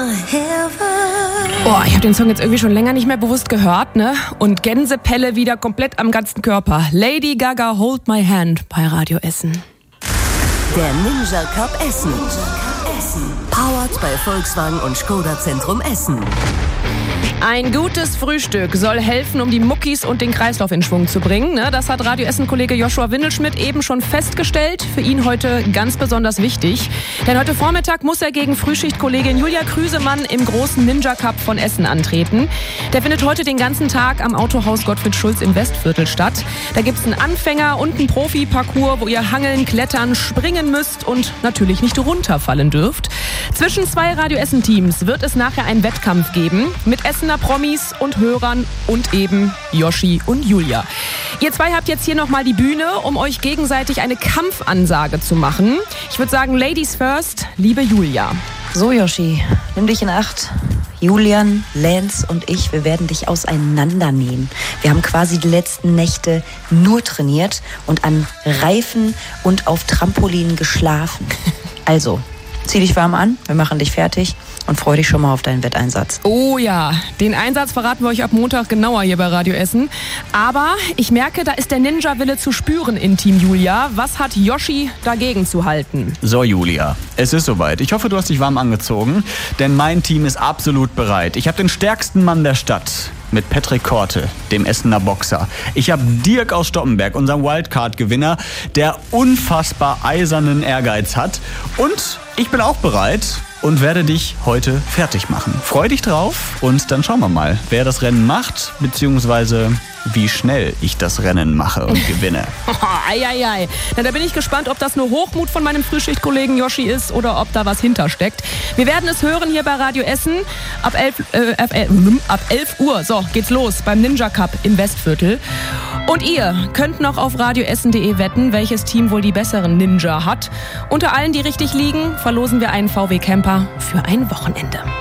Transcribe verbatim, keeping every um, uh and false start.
Oh, ich habe den Song jetzt irgendwie schon länger nicht mehr bewusst gehört, ne? Und Gänsepelle wieder komplett am ganzen Körper. Lady Gaga, Hold My Hand bei Radio Essen. Der Ninja Cup Essen. Powered bei Volkswagen und Skoda Zentrum Essen. Ein gutes Frühstück soll helfen, um die Muckis und den Kreislauf in Schwung zu bringen. Das hat Radio Essen-Kollege Joshua Windelschmidt eben schon festgestellt. Für ihn heute ganz besonders wichtig. Denn heute Vormittag muss er gegen Frühschichtkollegin Julia Krüsemann im großen Ninja Cup von Essen antreten. Der findet heute den ganzen Tag am Autohaus Gottfried Schulz im Westviertel statt. Da gibt's einen Anfänger- und einen Profi-Parcours, wo ihr hangeln, klettern, springen müsst und natürlich nicht runterfallen dürft. Zwischen zwei Radio Essen-Teams wird es nachher einen Wettkampf geben mit Essener Promis und Hörern und eben Yoshi und Julia. Ihr zwei habt jetzt hier nochmal die Bühne, um euch gegenseitig eine Kampfansage zu machen. Ich würde sagen, Ladies first, liebe Julia. So, Yoshi, nimm dich in Acht. Julian, Lance und ich, wir werden dich auseinandernehmen. Wir haben quasi die letzten Nächte nur trainiert und an Reifen und auf Trampolinen geschlafen. Also, zieh dich warm an, wir machen dich fertig und freu dich schon mal auf deinen Wetteinsatz. Oh ja, den Einsatz verraten wir euch ab Montag genauer hier bei Radio Essen. Aber ich merke, da ist der Ninja-Wille zu spüren in Team Julia. Was hat Yoshi dagegen zu halten? So, Julia, es ist soweit. Ich hoffe, du hast dich warm angezogen, denn mein Team ist absolut bereit. Ich habe den stärksten Mann der Stadt mit Patrick Korte, dem Essener Boxer. Ich habe Dirk aus Stoppenberg, unseren Wildcard-Gewinner, der unfassbar eisernen Ehrgeiz hat. Und ich bin auch bereit und werde dich heute fertig machen. Freu dich drauf und dann schauen wir mal, wer das Rennen macht, beziehungsweise wie schnell ich das Rennen mache und gewinne. Eieiei. Na, da bin ich gespannt, ob das nur Hochmut von meinem Frühschichtkollegen Yoshi ist oder ob da was hintersteckt. Wir werden es hören hier bei Radio Essen ab elf, äh, ab elf Uhr. So, geht's los beim Ninja Cup im Westviertel. Und ihr könnt noch auf radioessen punkt de wetten, welches Team wohl die besseren Ninja hat. Unter allen, die richtig liegen, verlosen wir einen V W Camper für ein Wochenende.